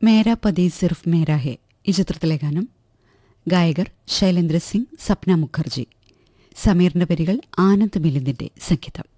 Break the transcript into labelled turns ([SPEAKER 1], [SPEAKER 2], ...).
[SPEAKER 1] മേരാ പതി സിർഫ് മേരാ ഹെ ഈ ചിത്രത്തിലെ ഗാനം. ഗായകർ ശൈലേന്ദ്ര സിംഗ്, സപ്ന മുഖർജി. സമീറിന്റെ വരികൾ, ആനന്ദ് മിലിന്ദിന്റെ സംഗീതം.